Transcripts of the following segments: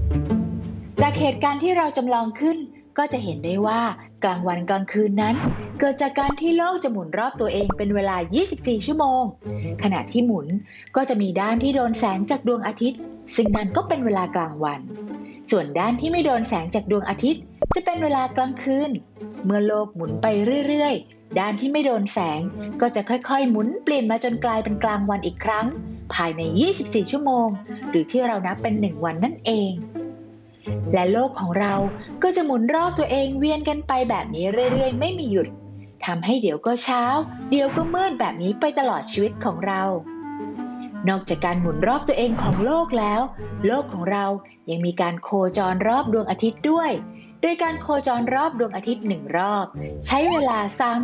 จากเหตุการณ์ที่เราจำลองขึ้นก็จะเห็นได้ว่ากลางวันกลางคืนนั้นเกิดจากการที่โลกจะหมุนรอบตัวเองเป็นเวลา 24 ชั่วโมงขณะที่หมุนก็จะมีด้านที่โดนแสงจากดวงอาทิตย์ซึ่งนั่นก็เป็นเวลากลางวันส่วนด้านที่ไม่โดนแสงจากดวงอาทิตย์จะเป็นเวลากลางคืนเมื่อโลกหมุนไปเรื่อยๆด้านที่ไม่โดนแสงก็จะค่อยๆหมุนเปลี่ยนมาจนกลายเป็นกลางวันอีกครั้งภายใน 24 ชั่วโมงหรือที่เรานับเป็น1วันนั่นเองและโลกของเราก็จะหมุนรอบตัวเองเวียนกันไปแบบนี้เรื่อยๆไม่มีหยุดทำให้เดี๋ยวก็เช้าเดี๋ยวก็มืดแบบนี้ไปตลอดชีวิตของเรานอกจากการหมุนรอบตัวเองของโลกแล้วโลกของเรายังมีการโคจรรอบดวงอาทิตย์ด้วยโดยการโคจรรอบดวงอาทิตย์1รอบใช้เวลา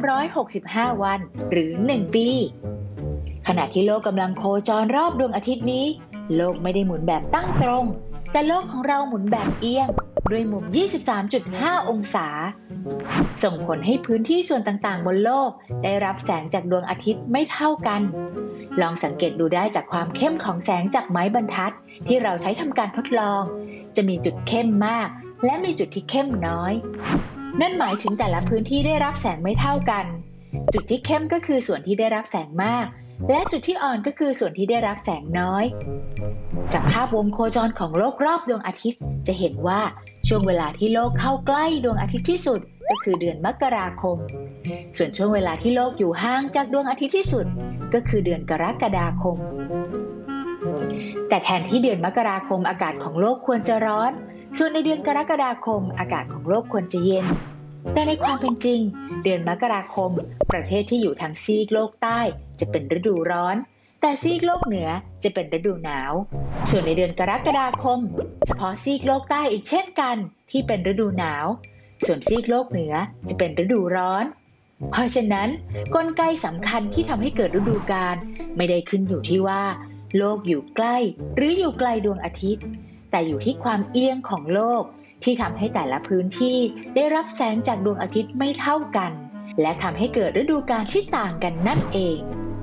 365วันหรือ1ปีขณะที่โลกกำลังโคจรรอบดวงอาทิตย์นี้โลกไม่ได้หมุนแบบตั้งตรงแต่โลกของเราหมุนแบบเอียงด้วยมุม 23.5 องศาส่งผลให้พื้นที่ส่วนต่างๆบนโลกได้รับแสงจากดวงอาทิตย์ไม่เท่ากันลองสังเกตดูได้จากความเข้มของแสงจากไม้บรรทัดที่เราใช้ทำการทดลองจะมีจุดเข้มมากและมีจุดที่เข้มน้อยนั่นหมายถึงแต่ละพื้นที่ได้รับแสงไม่เท่ากันจุดที่เข้มก็คือส่วนที่ได้รับแสงมากและจุดที่อ่อนก็คือส่วนที่ได้รับแสงน้อยจากภาพวงโคจรของโลกรอบดวงอาทิตย์จะเห็นว่าช่วงเวลาที่โลกเข้าใกล้ดวงอาทิตย์ที่สุดก็คือเดือนมกราคมส่วนช่วงเวลาที่โลกอยู่ห่างจากดวงอาทิตย์ที่สุดก็คือเดือนกรกฎาคมแต่แทนที่เดือนมกราคมอากาศของโลกควรจะร้อนส่วนในเดือนกรกฎาคมอากาศของโลกควรจะเย็นแต่ในความเป็นจริงเดือนมกราคมประเทศที่อยู่ทางซีกโลกใต้จะเป็นฤดูร้อนแต่ซีกโลกเหนือจะเป็นฤดูหนาวส่วนในเดือนกรกฎาคมเฉพาะซีกโลกใต้อีกเช่นกันที่เป็นฤดูหนาวส่วนซีกโลกเหนือจะเป็นฤดูร้อนเพราะฉะนั้นกลไกสำคัญที่ทำให้เกิดฤดูกาลไม่ได้ขึ้นอยู่ที่ว่าโลกอยู่ใกล้หรืออยู่ไกลดวงอาทิตย์แต่อยู่ที่ความเอียงของโลกที่ทำให้แต่ละพื้นที่ได้รับแสงจากดวงอาทิตย์ไม่เท่ากันและทำให้เกิดฤดูกาลที่ต่างกันนั่นเอง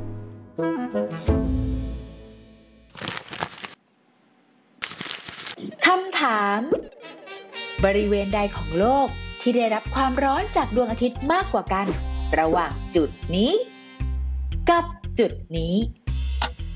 คำถามบริเวณใดของโลกที่ได้รับความร้อนจากดวงอาทิตย์มากกว่ากันระหว่างจุดนี้กับจุดนี้